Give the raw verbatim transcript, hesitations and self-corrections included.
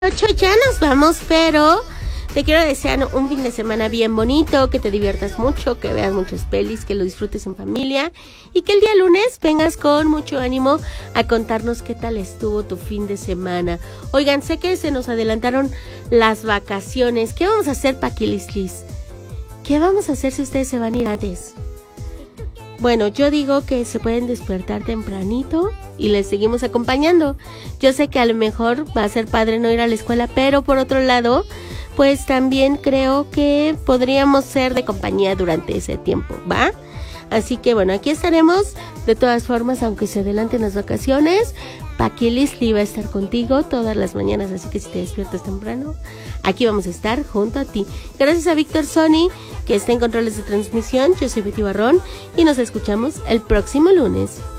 ocho ya nos vamos, pero te quiero desear un fin de semana bien bonito, que te diviertas mucho, que veas muchas pelis, que lo disfrutes en familia y que el día lunes vengas con mucho ánimo a contarnos qué tal estuvo tu fin de semana. Oigan, sé que se nos adelantaron las vacaciones. ¿Qué vamos a hacer, Paquilislis? ¿Qué vamos a hacer si ustedes se van a ir antes? Bueno, yo digo que se pueden despertar tempranito y les seguimos acompañando. Yo sé que a lo mejor va a ser padre no ir a la escuela, pero por otro lado, pues también creo que podríamos ser de compañía durante ese tiempo, ¿va? Así que bueno, aquí estaremos de todas formas, aunque se adelanten las vacaciones. Paquilisli va a estar contigo todas las mañanas, así que si te despiertas temprano, aquí vamos a estar junto a ti. Gracias a Víctor Sony, que está en controles de transmisión. Yo soy Betty Barrón y nos escuchamos el próximo lunes.